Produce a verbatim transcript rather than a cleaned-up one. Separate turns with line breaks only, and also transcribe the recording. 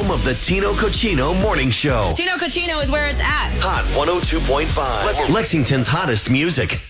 home of the Tino Cochino Morning Show.
Tino Cochino is where it's at.
Hot one oh two point five. Lexington's hottest music.